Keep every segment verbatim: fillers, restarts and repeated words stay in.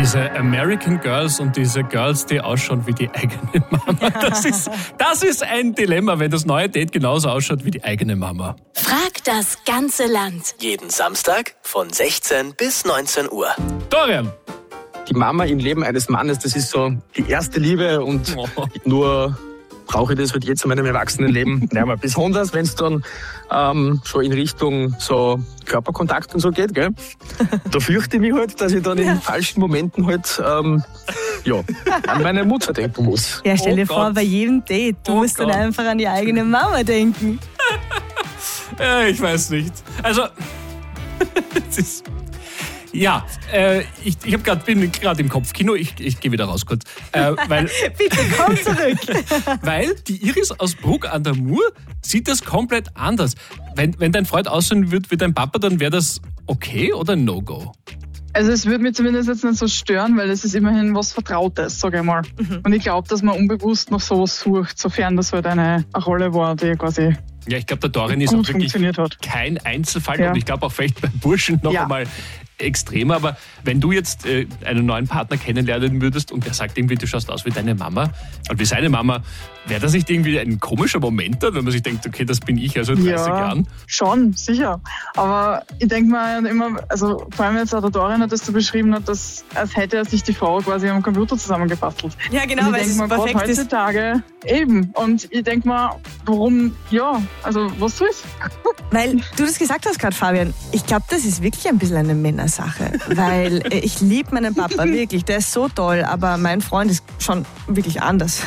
Diese American Girls und diese Girls, die ausschauen wie die eigene Mama. Das ist, das ist ein Dilemma, wenn das neue Date genauso ausschaut wie die eigene Mama. Frag das ganze Land. Jeden Samstag von sechzehn bis neunzehn Uhr. Dorian. Die Mama im Leben eines Mannes, das ist so die erste Liebe und Oh. nur brauche ich das halt jetzt in meinem Erwachsenenleben. Naja, aber besonders, wenn es dann ähm, schon in Richtung so Körperkontakt und so geht, gell? Da fürchte ich mich halt, dass ich dann in falschen Momenten halt ähm, ja, an meine Mutter denken muss. Ja, stell dir Oh vor, Gott. bei jedem Date, du Oh musst dann Gott. einfach an die eigene Mama denken. Ja, ich weiß nicht. Also, es ist... Ja, äh, ich, ich hab grad, bin gerade im Kopfkino, ich, ich gehe wieder raus kurz. Äh, weil, Bitte komm zurück. weil die Iris aus Bruck an der Mur sieht das komplett anders. Wenn, wenn dein Freund aussehen würde wie dein Papa, dann wäre das okay oder No-Go? Also es würde mich zumindest jetzt nicht so stören, weil es ist immerhin was Vertrautes, sage ich mal. Mhm. Und ich glaube, dass man unbewusst noch sowas sucht, sofern das halt eine, eine Rolle war, die quasi Ja, ich glaube, der Dorian ist gut auch wirklich funktioniert hat. kein Einzelfall Ja. und ich glaube auch vielleicht bei Burschen noch Ja. einmal extremer, aber wenn du jetzt äh, einen neuen Partner kennenlernen würdest und der sagt irgendwie, du schaust aus wie deine Mama und wie seine Mama, wäre das nicht irgendwie ein komischer Moment dann, wenn man sich denkt, okay, das bin ich, also in dreißig Jahren? Schon, sicher. Aber ich denke mal immer, also vor allem jetzt auch der Dorian hat das so beschrieben, hat, dass, als hätte er sich die Frau quasi am Computer zusammengebastelt. Ja, genau, Und weil ich es denke mal, gerade perfekt ist. heutzutage eben. Und ich denke mal, warum, ja, also was soll's? Weil du das gesagt hast gerade, Fabian, ich glaube, das ist wirklich ein bisschen eine Männersache. Weil äh, ich liebe meinen Papa wirklich, der ist so toll, aber mein Freund ist schon wirklich anders.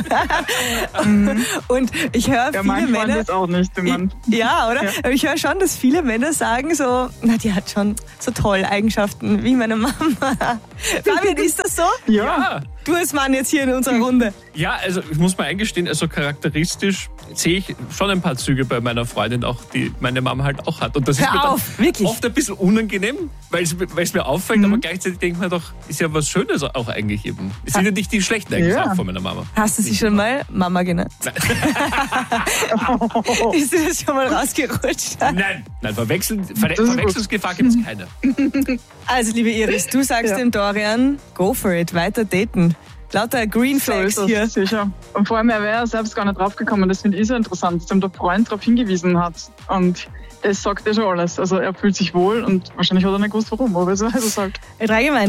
Und ich höre Ja, viele mein Freund Männer... ist auch nicht, ich mein, Ja, oder? Ja. Aber ich höre schon, dass viele Männer sagen so, na, die hat schon so toll Eigenschaften wie meine Mama. Fabian, ist das so? ja. Ja. Du als Mann jetzt hier in unserer Runde. Ja, also ich muss mal eingestehen, also charakteristisch sehe ich schon ein paar Züge bei meiner Freundin auch, die meine Mama halt auch hat. Und das ist Hör mir dann auf, wirklich? oft ein bisschen unangenehm, weil es, weil es mir auffällt, aber gleichzeitig denkt man doch, ist ja was Schönes auch eigentlich eben. Es sind ja nicht die schlechten Eigenschaften Ja. von meiner Mama. Hast du sie schon mal Mama genannt? Ist dir das schon mal rausgerutscht? Nein, nein, verwechseln, Ver Das ist gut. Verwechslungsgefahr gibt es keine. Also, liebe Iris, du sagst Ja. dem Dorian, go for it, weiter daten. Lauter Green So Flags ist es, hier. sicher. Und vor allem, er wäre selbst gar nicht draufgekommen. Das finde ich so interessant, dass ihm der Freund darauf hingewiesen hat. Und das sagt ja schon alles. Also er fühlt sich wohl und wahrscheinlich hat er nicht gewusst, warum, aber so also sagt. Drei gemeint.